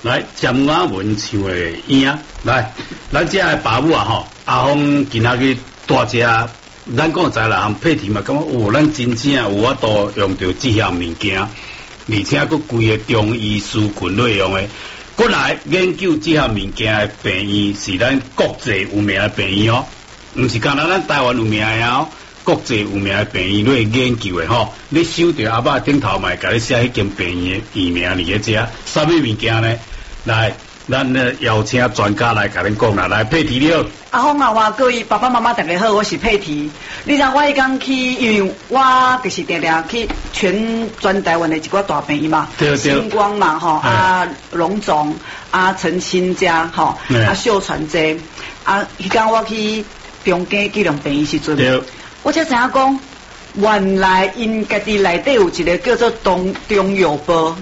来，尖牙文唱的影，来，咱这的爸母啊吼，阿峰今仔日大只，咱讲在啦，含配题嘛，感觉咱真正有法度用到这项物件，而且佫规个中医书群内容的，过来研究这项物件的病院是咱国际有名的病院哦，毋是干那咱台湾有名的哦。国际有名的病院咧研究的吼，你收到阿爸顶头嘛，甲你写迄间病院的院名嚟个遮，啥物物件呢？来，咱咧邀请专家来甲恁讲啦，来配题了。 阿峰啊，各位爸爸妈妈大家好，我是佩提。你知我迄天去，因为我就是定定去全台湾的一个大病院嘛，星光嘛吼，荣总陈清家吼，秀传这，迄天我去中间纪念病院时阵。我才知影讲，原来因家己内底有一个叫做中医部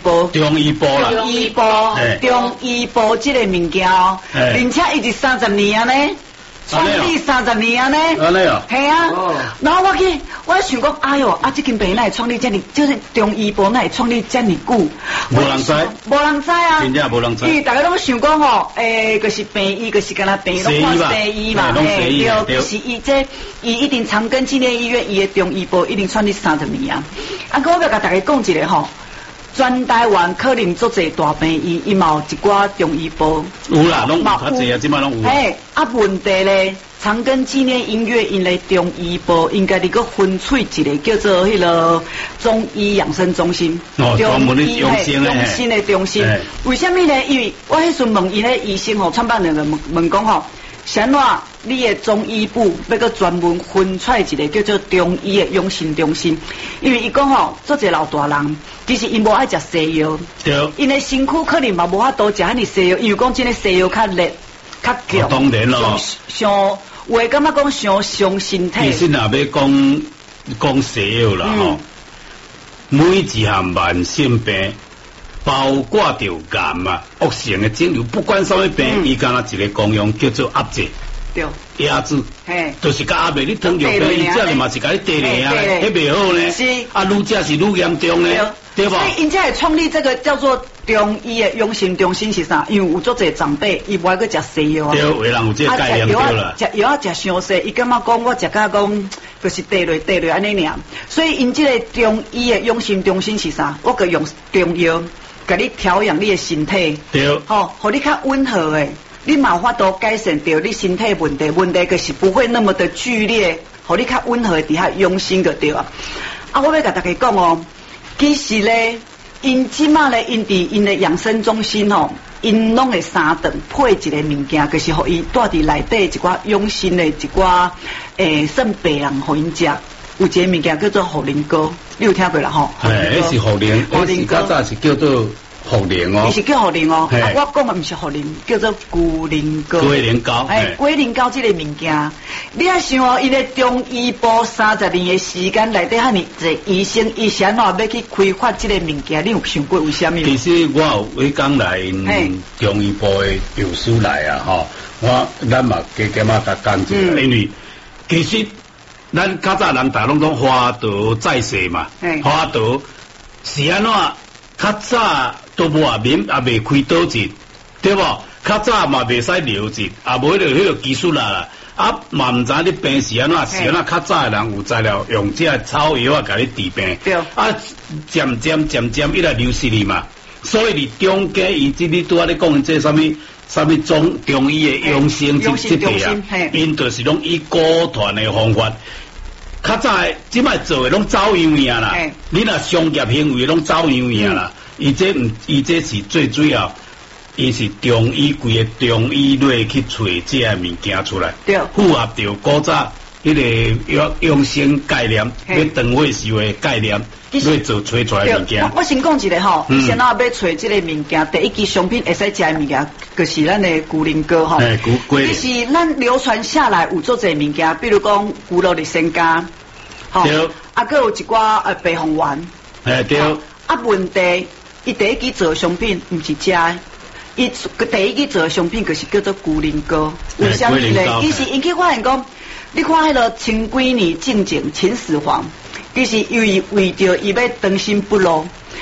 这个物件哦，并且伊是30年呢，创立30年呢， 安尼哦， 系啊，然后我想讲，哎哟，这间病院会创立这么，就是中医部那会创立这么久， 无人知啊，真正无人知， 因为大家拢想讲吼，就是病医，就是干那病拢看西医嘛，对，就是伊一定长庚纪念医院伊的中医部一定创立30年啊，我要甲大家讲一个吼。全台湾可能足侪大病院，伊嘛有一寡中医部。 有啦，拢有较侪啊，即摆拢有。 问题咧，长庚纪念医院因咧中医部应该哩个分出一个叫做迄个中医养生中心。 专门的中心。 为什么呢？因为我迄阵问伊咧医生吼，创办人问讲吼。啥怎你的中医部要个专门分出一个叫做中医的养生中心？因为伊讲吼，做一个老大人，其实伊无爱食西药，对，因的身躯可能嘛无法度食遐尼西药，因为讲真个西药较烈、较强， 当然咯， 上话感觉讲上伤身体。 其实若要讲西药啦吼，每一项慢性病。包括着癌啊、恶性的肿瘤，不管什么病，伊敢若一个功用叫做压制， 对， 压制，就是甲压袂，你糖尿病伊这里嘛是甲你地咧啊，迄袂好呢，是啊，愈食是愈严重呢，对吧？所以因这会创立这个叫做中医的养生中心是啥？因为有足侪长辈伊无爱去食西药啊， 对，有人有这个概念对啦， 食药啊食伤济，伊感觉讲我食甲讲就是地落安尼尔，所以因这个中医的养生中心是啥？我个用中药。给你调养你的身体，对，吼，互你较温和诶，你嘛有法度改善掉你身体问题，问题就是不会那么的剧烈，互你较温和伫遐养生就对啊。我要甲大家讲哦，其实咧，因即马咧，因伫因的养生中心吼，因拢会3顿配一个物件，就是互伊带伫内底一寡养生的一寡算病人互因食。有一个物件叫做茯苓膏，你有听过啦吼？ 那是茯苓较早是叫做茯苓哦。伊是叫茯苓哦，我讲的不是茯苓，叫做龟苓膏。 龟苓膏， 龟苓膏这个物件，你啊想哦，伊个中医部30年的时间内底，遐尼侪医生医生要去开发这个物件，你有想过为什么？ 其实我有讲来中医部的药师来啊，吼，咱嘛加嘛甲讲一下，因为其实。咱较早人大拢讲花道再世嘛，花道是安怎？较早都无也免也未开刀子，对无？较早嘛未使疗治，也无迄个技术啦，嘛毋知你病是安怎？是安怎？较早的人有材料用这草药啊，甲你治病，渐渐一来流失去嘛。所以你中间以及你拄仔咧讲这什么中医的养生这块啊，因就是拢以果团的方法。较早即摆做的拢走样样啦，你若商业行为拢走样样啦。伊这是最主要，伊是中医规个中医类去找这个物件出来，符合着古早迄个养生概念，要长寿时的概念。去做找出来物件。 我先讲一个吼，以前要找这个物件，第一支商品会使食的物件，就是咱的龟苓膏吼。其实咱流传下来有做侪物件，比如讲骨肉的鲜加，吼，还有一寡白凤丸。对。问题，伊第一支做商品毋是食的，伊第一支做商品就是叫做龟苓膏。为什么呢？其实因去发现讲，你看迄个前几年进前秦始皇。其实为着伊要长生不老，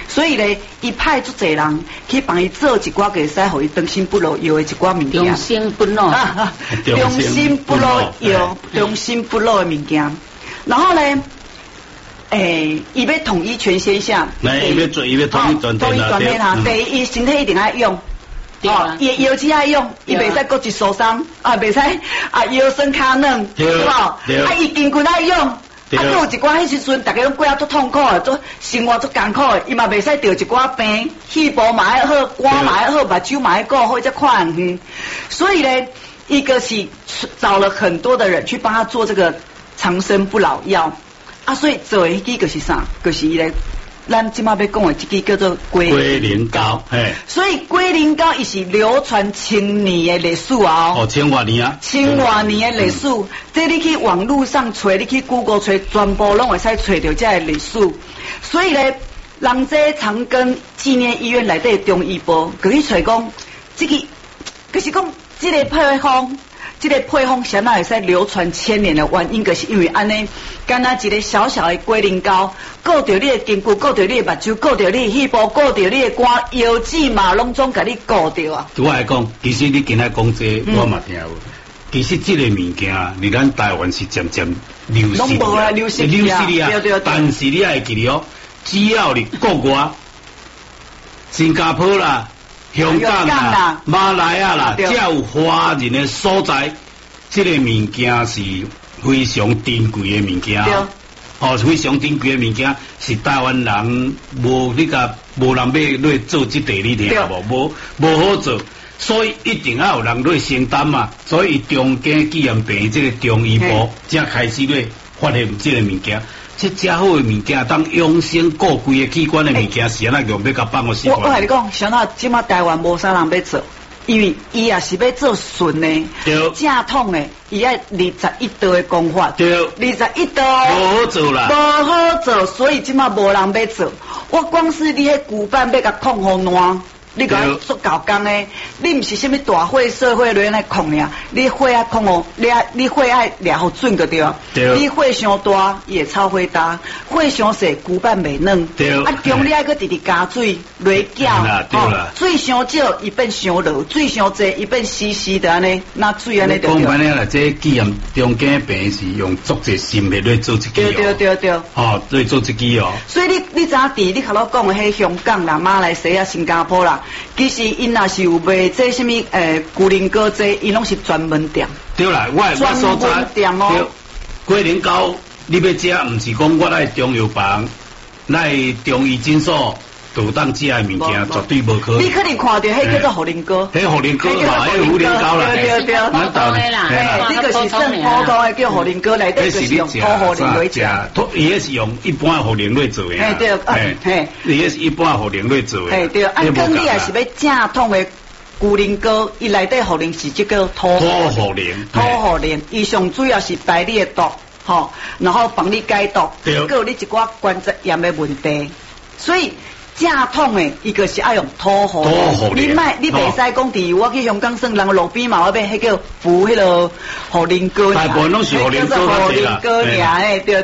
所以咧，伊派足侪人去帮伊做一寡个使互伊长生不老药的一寡物件。 长生不老， 长生不老药，长生不老的物件。然后咧，伊要统一全天下， 伊要统一全天下。 第一，伊身体一定要用。伊腰子爱用，伊袂使骨质受伤，袂使腰酸骹软，对无？伊筋骨爱用。有一寡迄时阵，大家拢过啊足痛苦的，做生活足艰苦的，伊嘛袂使得一寡病，气部嘛要好，肝嘛要好，目睭嘛要顾好，才看。所以咧，一个是找了很多的人去帮他做这个长生不老药所以做迄支就是啥，就是伊咧。咱即马要讲的这支叫做龟苓膏，所以龟苓膏伊是流传千年的历史千万年啊， 千万年的历史，这你去网络上找，你去 Google 找，全部拢会使找到这个历史。所以咧，人这长庚纪念医院内底中医部，佮去找讲，这个就是讲这个配方。这个配方啥会使流传千年的原因，就是因为安尼，干那一个小小的龟苓膏，顾着你的筋骨，顾着你的目睭，顾着你的肺部，顾着你的肝，腰子嘛，拢总甲你顾着啊。 我来讲，其实你今仔讲这，我嘛听有。其实这个物件，伫咱台湾是渐渐流失啊，流失啊。但是你爱记住只要你国外、新加坡啦。香港啦、马来亚啦，只有华人的所在，这个物件是非常珍贵的物件。非常珍贵的物件是台湾人无人要来做这地，你听无？无好做，所以一定要有人来承担嘛。所以中间纪念病这个中医部才开始来发现这个物件。这遮好的物件，当养生顾规个器官的物件，是安那用要甲放个习惯。 我跟你讲，像那即马台湾无啥人要做，因为伊也是要做顺的，正统的，伊爱21道的功法， 对 ，21道无好做啦， 无好做，所以即马无人要做。我光是你迄骨板要甲控好烂。你甲做搞工诶，你毋是啥物大火社会来来控尔，你火啊控哦，你火爱掠好准个对啊。你火伤大，伊会炒火大；火伤细，骨板袂软。中你爱搁直直加水来搅，水伤少，伊变伤落；水伤济，伊变稀稀的安尼，那水安尼就对。 讲白了啦，这纪念中间病是用足侪心力来做一支对。 来做一支所以你早伫你甲我讲诶，迄香港啦、马来西亚、新加坡啦。其实因若是有卖这什么龟苓膏这，因拢是专门店。 对啦，我所在店哦。 龟苓膏你要食，毋是讲我来中药房，来中医诊所就当食的物件，绝对无可能。 你可能看到迄叫做茯苓膏， 迄茯苓膏嘛，迄茯苓膏啦， 对， 普通的啦， 这个是算普通的叫茯苓膏来，这是用土茯苓来食， 伊迄是用一般茯苓来做的。 对， 伊迄是一般茯苓来做的。 对，跟你也是要正统的龟苓膏，伊内底茯苓是即个土茯苓，伊上主要是排你的毒，然后帮你解毒，还有你一寡关节炎的问题，所以。正统的，伊个是爱用土茯苓，你袂使讲伫我去香港算人路边嘛，我买迄个敷迄个茯苓膏， 大部分拢是茯苓膏尔，对。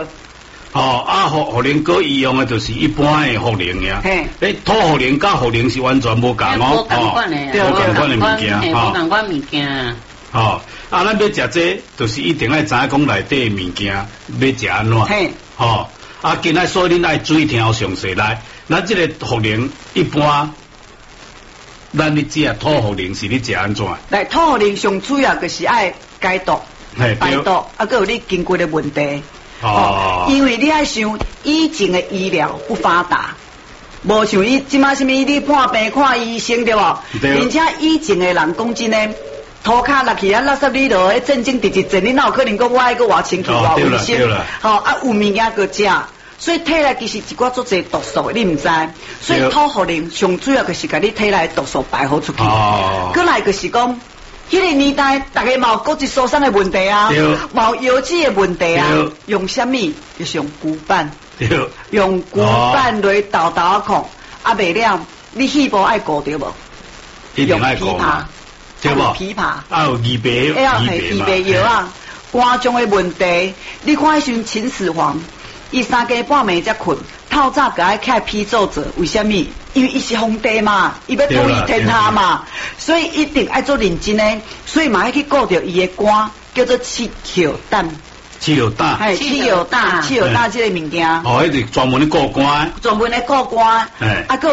茯苓膏伊用的就是一般的茯苓呀。土茯苓甲茯苓是完全无共无共款的物件， 无共款物件。 咱要食这，就是一定爱知影讲内底的物件要食安怎。今仔所以恁爱注意听详细来。咱这个茯苓一般，咱你食土茯苓是你食安怎？ 来，土茯苓上主要就是爱解毒、排毒，还有你筋骨的问题。因为你爱想以前的医疗不发达，无像即马什么你看病看医生对无？而且以前的人讲真诶，涂骹落去垃圾里头，正经直直坐，你哪有可能讲我爱个偌清气偌卫生？有物件个食。所以体内其实一寡足侪毒素，你毋知，所以土茯苓上主要就是甲你体内毒素排好出去。过来就是讲，迄个年代大家嘛有骨质疏松的问题啊，嘛有腰子的问题啊，用什么？就是用骨板，用骨板来豆控，袂了，你肺部爱顾着无？ 用枇杷，对无？ 枇杷， 有枇杷药啊，肝脏的问题，你看迄阵秦始皇。伊3更半暝才困，他透早甲伊起批奏者，为什么？因为伊是皇帝嘛，伊要统一天下嘛，所以一定爱做认真诶，所以嘛要去顾着伊诶官，叫做七巧蛋。 七有大， 哎，七有大，这个物件。 哦，迄是专门咧过关。 专门咧过关。 哎， 啊，